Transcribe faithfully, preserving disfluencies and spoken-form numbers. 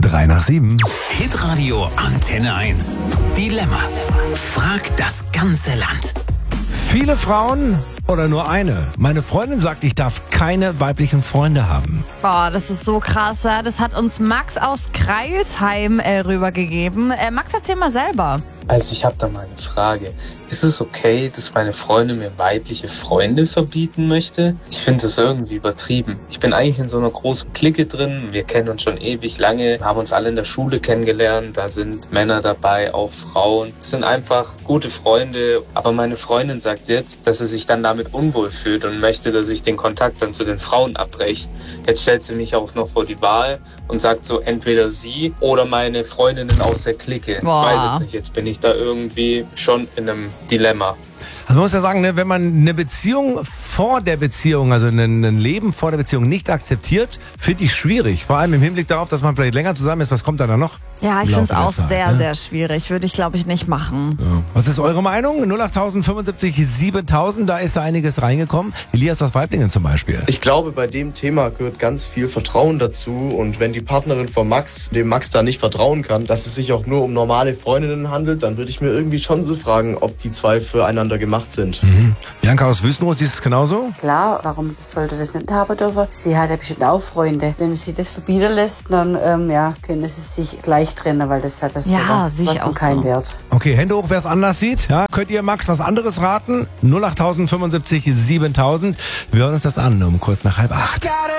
drei nach sieben. Hitradio Antenne eins. Dilemma. Frag das ganze Land. Viele Frauen oder nur eine? Meine Freundin sagt, ich darf keine weiblichen Freunde haben. Boah, das ist so krass. Ja? Das hat uns Max aus Kreilsheim äh, rübergegeben. Äh, Max, erzähl mal selber. Also ich habe da mal eine Frage. Ist es okay, dass meine Freundin mir weibliche Freunde verbieten möchte? Ich finde das irgendwie übertrieben. Ich bin eigentlich in so einer großen Clique drin. Wir kennen uns schon ewig lange, haben uns alle in der Schule kennengelernt. Da sind Männer dabei, auch Frauen. Es sind einfach gute Freunde. Aber meine Freundin sagt jetzt, dass sie sich dann damit unwohl fühlt und möchte, dass ich den Kontakt dann zu den Frauen abbreche. Jetzt stellt sie mich auch noch vor die Wahl und sagt so, entweder sie oder meine Freundinnen aus der Clique. Boah. Ich weiß jetzt nicht, jetzt bin ich da irgendwie schon in einem Dilemma. Also man muss ja sagen, ne, wenn man eine Beziehung vor der Beziehung, also ein, ein Leben vor der Beziehung nicht akzeptiert, finde ich schwierig. Vor allem im Hinblick darauf, dass man vielleicht länger zusammen ist. Was kommt da dann noch? Ja, ich Im finde es Laufe auch der Zeit, sehr, ne? sehr schwierig. Würde ich, glaube ich, nicht machen. Ja. Was ist eure Meinung? null acht fünfundsiebzig siebentausend, da ist da einiges reingekommen. Elias aus Weiblingen zum Beispiel. Ich glaube, bei dem Thema gehört ganz viel Vertrauen dazu. Und wenn die Partnerin von Max dem Max da nicht vertrauen kann, dass es sich auch nur um normale Freundinnen handelt, dann würde ich mir irgendwie schon so fragen, ob die zwei füreinander gemacht sind. Mhm. Bianca aus Wüstenrot, siehst du es genauso? Klar, warum sollte das nicht haben dürfen? Sie hat ja bestimmt auch Freunde. Wenn sie das verbieten lässt, dann ähm, ja, können sie sich gleich trennen, weil das hat das Ja, sowas, sehe ich was von auch keinen so. Wert. Okay, Hände hoch, wer es anders sieht. Ja, könnt ihr Max was anderes raten? null acht fünfundsiebzig siebentausend. Wir hören uns das an um kurz nach halb acht.